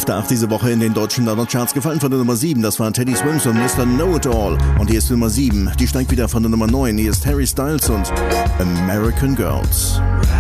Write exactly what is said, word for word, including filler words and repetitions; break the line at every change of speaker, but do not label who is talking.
der acht diese Woche in den deutschen Charts gefallen von der Nummer sieben. Das war Teddy Swims und Mister Know-It-All. Und hier ist Nummer sieben. Die steigt wieder von der Nummer neun. Hier ist Harry Styles und American Girls.